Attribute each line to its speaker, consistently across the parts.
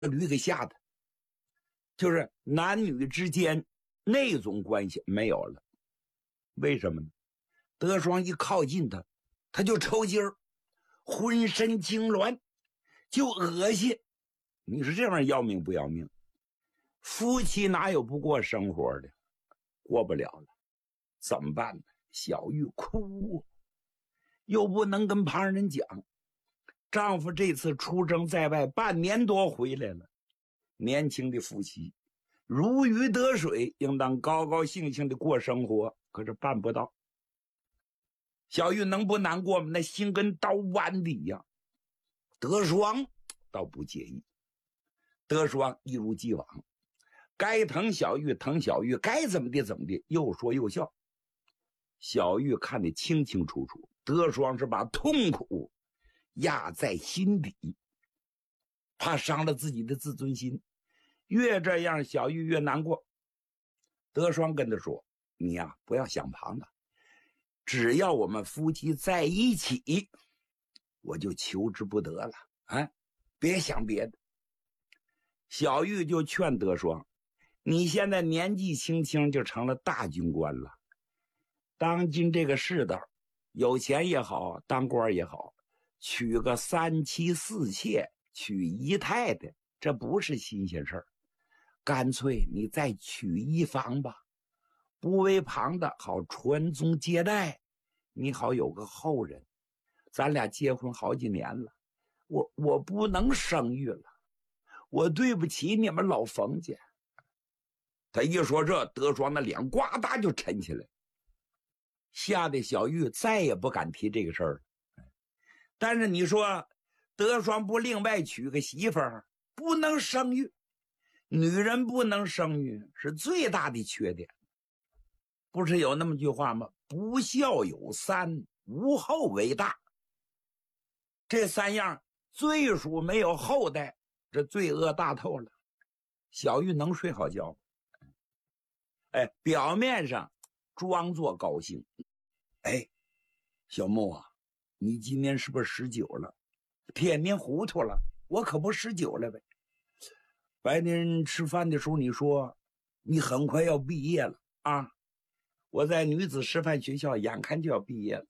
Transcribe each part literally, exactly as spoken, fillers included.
Speaker 1: 驴给吓的，就是男女之间那种关系没有了。为什么呢？德双一靠近他，他就抽筋儿，浑身痉挛，就恶心。你说这玩意儿要命不要命？夫妻哪有不过生活的？过不了了，怎么办呢？小玉哭，又不能跟旁人讲，丈夫这次出征在外半年多回来了，年轻的夫妻如鱼得水，应当高高兴兴的过生活，可是办不到。小玉能不难过吗？那心跟刀剜的一样。德双倒不介意，德双一如既往，该疼小玉疼小玉，该怎么的怎么的，又说又笑。小玉看得清清楚楚，德双是把痛苦压在心底，怕伤了自己的自尊心。越这样，小玉越难过。德双跟他说：“你呀、啊，不要想旁的，只要我们夫妻在一起，我就求之不得了啊！别想别的。”小玉就劝德双：“你现在年纪轻轻就成了大军官了，当今这个世道，有钱也好，当官也好，娶个三妻四妾，娶姨太太，这不是新鲜事儿。干脆你再娶一房吧，不为旁的好传宗接代，你好有个后人。咱俩结婚好几年了，我我不能生育了，我对不起你们老冯家。”他一说这，德双的脸呱嗒就沉起来，吓得小玉再也不敢提这个事儿了。但是你说德双不另外娶个媳妇儿，不能生育，女人不能生育是最大的缺点。不是有那么句话吗？不孝有三，无后为大。这三样最属没有后代，这罪恶大透了。小玉能睡好觉？哎，表面上装作高兴。哎，小木啊，你今年是不是十九了？天天糊涂了，我可不十九了呗。白天吃饭的时候你说你很快要毕业了啊，我在女子师范学校眼看就要毕业了。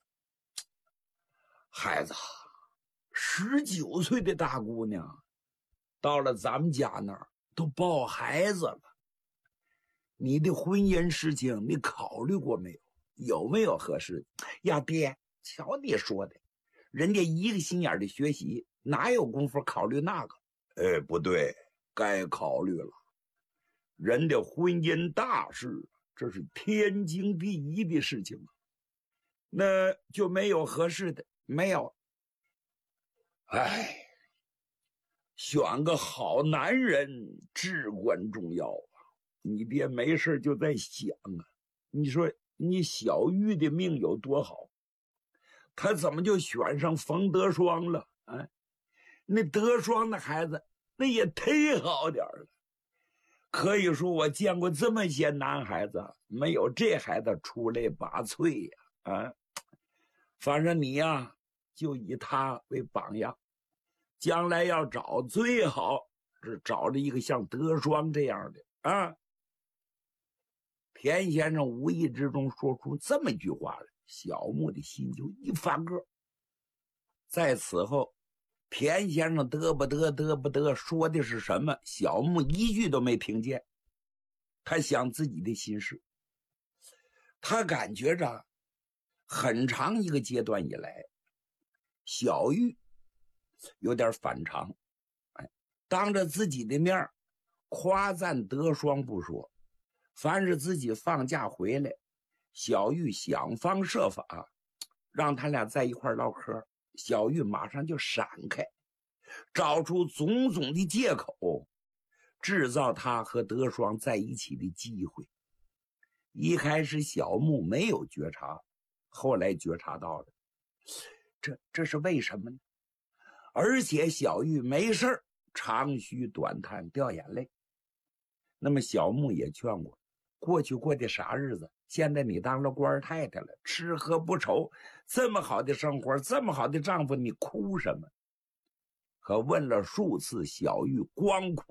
Speaker 1: 孩子，十九岁的大姑娘到了咱们家那儿都抱孩子了，你的婚姻事情你考虑过没有？有没有合适的呀？爹，瞧你说的，人家一个心眼的学习，哪有功夫考虑那个？哎，不对，该考虑了。人的婚姻大事，这是天经地义的事情。那就没有合适的？没有。哎，选个好男人至关重要啊！你爹没事就在想啊，你说你小玉的命有多好，他怎么就选上冯德双了？哎，那德双的孩子那也忒好点了。可以说我见过这么些男孩子，没有这孩子出类拔萃呀！啊，反正你呀，就以他为榜样，将来要找最好是找着一个像德双这样的啊。田先生无意之中说出这么一句话来，小木的心就一翻个。在此后，田先生嘚不嘚嘚不嘚说的是什么，小木一句都没听见。他想自己的心事，他感觉着很长一个阶段以来，小玉有点反常，哎，当着自己的面夸赞德双不说，凡是自己放假回来，小玉想方设法让他俩在一块唠嗑，小玉马上就闪开，找出种种的借口，制造他和德双在一起的机会。一开始小木没有觉察，后来觉察到了，这这是为什么呢？而且小玉没事长吁短叹掉眼泪。那么小木也劝过，过去过的啥日子，现在你当了官太太了，吃喝不愁，这么好的生活，这么好的丈夫，你哭什么？ 可问了数次，小玉光哭。